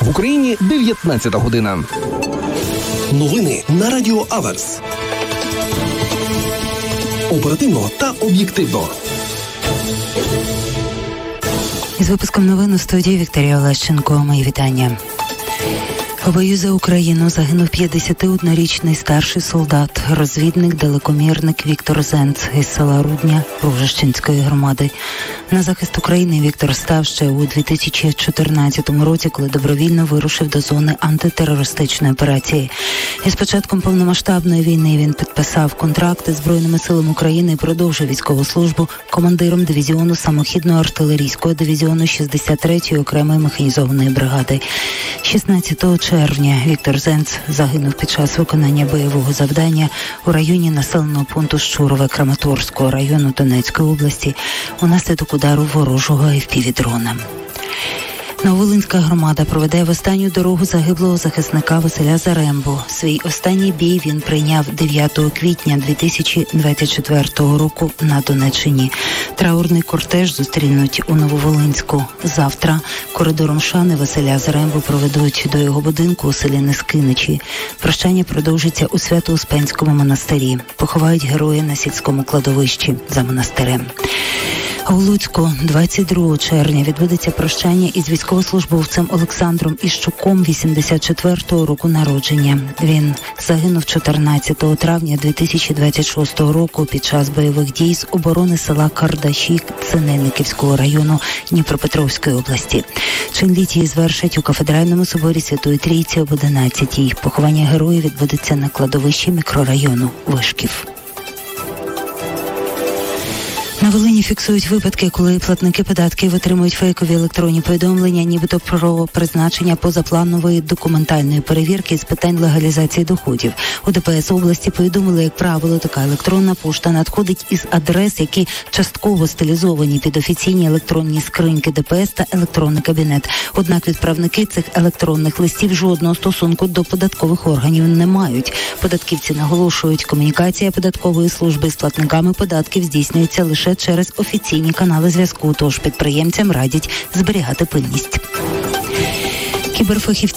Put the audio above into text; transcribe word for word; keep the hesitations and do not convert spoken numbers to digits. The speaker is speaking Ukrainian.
В Україні дев'ятнадцята година. Новини на Радіо Аверс. Оперативно та об'єктивно. Із випуском новин у студії Вікторія Олещенко. Мої вітання. У бою за Україну загинув п'ятдесятиоднорічний старший солдат, розвідник, далекомірник Віктор Зенц із села Рудня Ружищенської громади. На захист України Віктор став ще у дві тисячі чотирнадцятому році, коли добровільно вирушив до зони антитерористичної операції. Із початком повномасштабної війни він підписав контракти з Збройними силами України і продовжив військову службу командиром дивізіону самохідного артилерійського дивізіону шістдесят третьої окремої механізованої бригади. шістнадцятого червня Віктор Зенц загинув під час виконання бойового завдання у районі населеного пункту Щурове Краматорського району Донецької області унаслідок удару ворожого еф пі ві-дрона. Нововолинська громада проведе в останню дорогу загиблого захисника Василя Зарембу. Свій останній бій він прийняв дев'ятого квітня дві тисячі двадцять четвертого року на Донеччині. Траурний кортеж зустрінуть у Нововолинську. Завтра коридором шани Василя Зарембу проведуть до його будинку у селі Нескиничі. Прощання продовжиться у Свято-Успенському монастирі. Поховають героя на сільському кладовищі за монастирем. А у Луцьку двадцять другого червня відбудеться прощання із військовослужбовцем Олександром Іщуком вісімдесят четвертого року народження. Він загинув чотирнадцятого травня дві тисячі двадцять шостого року під час бойових дій з оборони села Кардаші Синельниківського району Дніпропетровської області. Чин літії звершать у кафедральному соборі Святої Трійці об одинадцятій. Поховання героя відбудеться на кладовищі мікрорайону Вишків. На Волині фіксують випадки, коли платники податків отримують фейкові електронні повідомлення, нібито про призначення позапланової документальної перевірки з питань легалізації доходів. У де пе ес області повідомили, як правило, така електронна пошта надходить із адрес, які частково стилізовані під офіційні електронні скриньки де пе ес та електронний кабінет. Однак відправники цих електронних листів жодного стосунку до податкових органів не мають. Податківці наголошують, комунікація податкової служби з платниками податків здійснюється лише через офіційні канали зв'язку, тож підприємцям радять зберігати пильність. Кіберфахівці